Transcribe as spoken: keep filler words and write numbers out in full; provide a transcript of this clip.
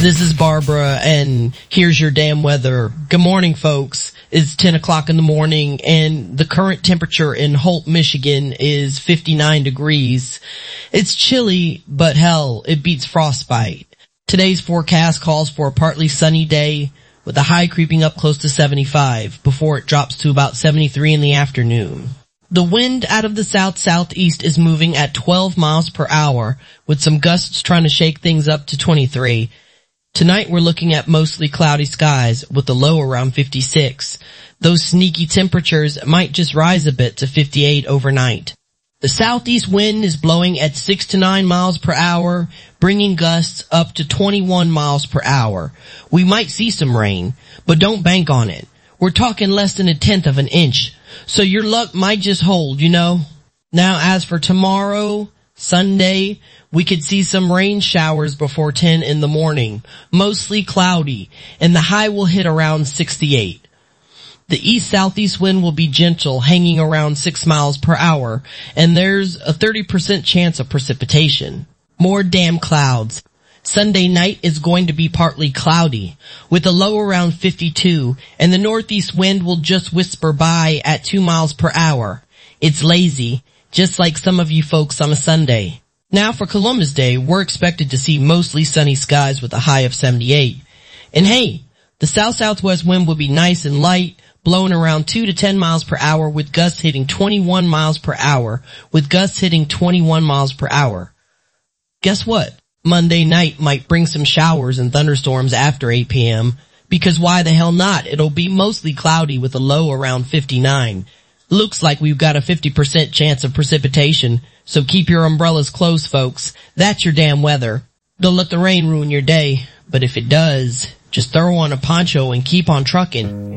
This is Barbara, and here's your damn weather. Good morning, folks. It's ten o'clock in the morning, and the current temperature in Holt, Michigan is fifty-nine degrees. It's chilly, but hell, it beats frostbite. Today's forecast calls for a partly sunny day, with the high creeping up close to seventy-five, before it drops to about seventy-three in the afternoon. The wind out of the south-southeast is moving at twelve miles per hour, with some gusts trying to shake things up to twenty-three. Tonight we're looking at mostly cloudy skies, with a low around fifty-six. Those sneaky temperatures might just rise a bit to fifty-eight overnight. The southeast wind is blowing at six to nine miles per hour, bringing gusts up to twenty-one miles per hour. We might see some rain, but don't bank on it. We're talking less than a tenth of an inch, so your luck might just hold, you know. Now, as for tomorrow, Sunday, we could see some rain showers before ten in the morning, mostly cloudy, and the high will hit around sixty-eight. The east-southeast wind will be gentle, hanging around six miles per hour, and there's a thirty percent chance of precipitation. More damn clouds. Sunday night is going to be partly cloudy, with a low around fifty-two, and the northeast wind will just whisper by at two miles per hour. It's lazy, just like some of you folks on a Sunday. Now for Columbus Day, we're expected to see mostly sunny skies with a high of seventy-eight. And hey, the south-southwest wind will be nice and light, blowing around two to ten miles per hour, with gusts hitting twenty-one miles per hour, with gusts hitting twenty-one miles per hour. Guess what? Monday night might bring some showers and thunderstorms after eight p.m., because why the hell not? It'll be mostly cloudy with a low around fifty-nine. Looks like we've got a fifty percent chance of precipitation, so keep your umbrellas close, folks. That's your damn weather. Don't let the rain ruin your day, but if it does, just throw on a poncho and keep on trucking.